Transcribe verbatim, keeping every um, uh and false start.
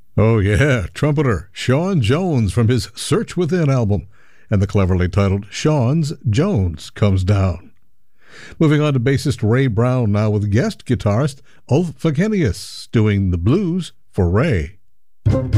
Oh, yeah, trumpeter Sean Jones from his Search Within album, and the cleverly titled Sean's Jones Comes Down. Moving on to bassist Ray Brown now with guest guitarist Ulf Vakenius doing the blues for Ray.